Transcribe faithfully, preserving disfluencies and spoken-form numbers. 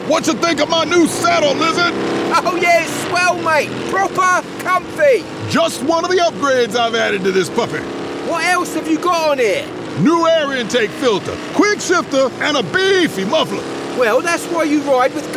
What you think of my new saddle, Lizard? Oh yeah, it's swell, mate. Proper comfy. Just one of the upgrades I've added to this puppy. What else have you got on here? New air intake filter, quick shifter, and a beefy muffler. Well, that's why you ride with